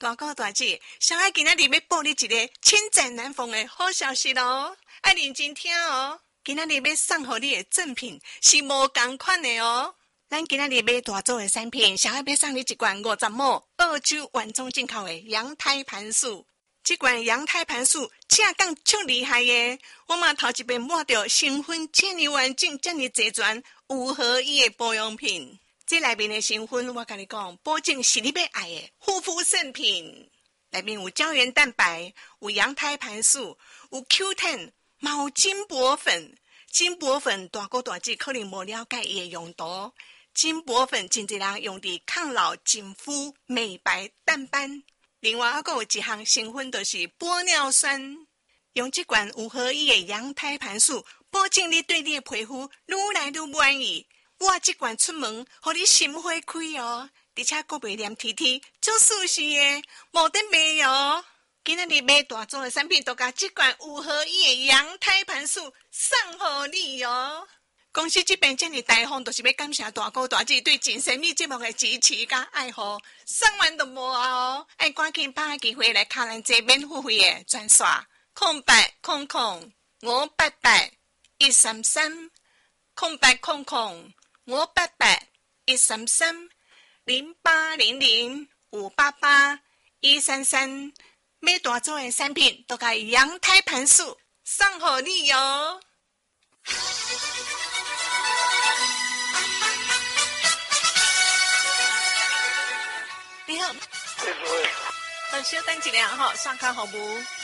大哥大姐，小爱今仔日要报你一个千载难逢的好消息咯，爱认真听哦。今仔日要送给你的赠品是无同款的哦。咱今仔日买大组的产品，小爱要送你一罐50亩澳洲原装进口的阳台盘树。这罐阳台盘树正讲足厉害耶！我嘛头一遍摸到成分这么完整、这么齐全、有合一的保养品。这内面的成分，我跟你讲，保证是你要爱的护肤圣品。内面有胶原蛋白，有阳台盘树，有 Q10， 嘛有金箔粉。金箔粉大哥大姐可能无了解伊的用途。金箔粉真侪人用伫抗老、紧肤、美白、淡斑。另外还有一项成分就是玻尿酸。用这罐有合一的阳台盘树，保证你对你的皮肤愈来愈满意。我这罐出门，互你心花开哦，而且还袂黏贴贴，足舒适的，无得卖哦。今仔日买大宗的产品，都甲这罐有合一的阳台盘树送予你哦。公司这边这么大方，就是要感谢大哥大姐对真神秘节目的支持甲爱护，送完就无啊哦！爱赶紧把握机会来卡咱这免付费的专线0800588133 0800588133 0800588133，买大组的产品都甲阳台盘树送予你哦。你好，稍等一下哈，刷卡服务。